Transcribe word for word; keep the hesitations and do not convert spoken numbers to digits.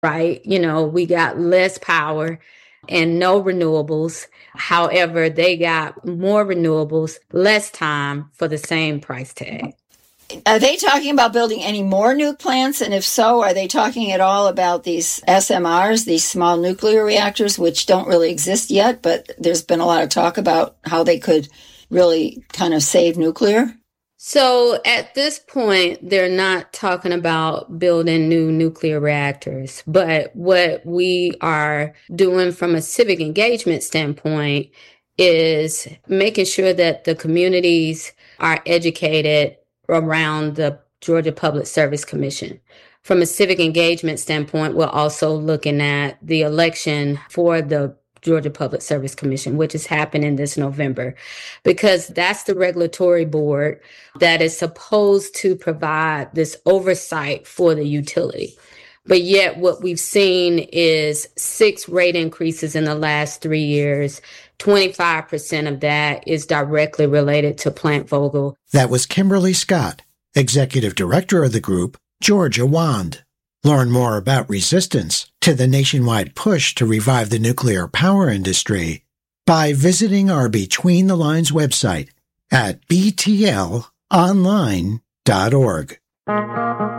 right? You know, we got less power and no renewables. However, they got more renewables, less time for the same price tag. Are they talking about building any more nuke plants? And if so, are they talking at all about these S M Rs, these small nuclear reactors, which don't really exist yet, but there's been a lot of talk about how they could really kind of save nuclear? So at this point, they're not talking about building new nuclear reactors. But what we are doing from a civic engagement standpoint is making sure that the communities are educated around the Georgia Public Service Commission. From a civic engagement standpoint, we're also looking at the election for the Georgia Public Service Commission, which is happening this November, because that's the regulatory board that is supposed to provide this oversight for the utility. But yet what we've seen is six rate increases in the last three years. twenty-five percent of that is directly related to Plant Vogtle. That was Kimberly Scott, Executive Director of the group, Georgia WAND. Learn more about resistance to the nationwide push to revive the nuclear power industry by visiting our Between the Lines website at b t l online dot org.